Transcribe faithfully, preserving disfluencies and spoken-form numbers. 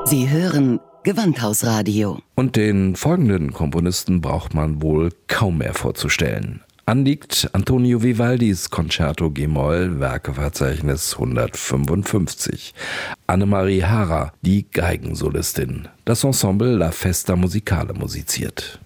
Sie hören Gewandhausradio. Und den folgenden Komponisten braucht man wohl kaum mehr vorzustellen. Anliegt Antonio Vivaldis Concerto G-Moll, Werkeverzeichnis hundertfünfundfünfzig. Annemarie Hara, die Geigensolistin. Das Ensemble La Festa Musicale musiziert.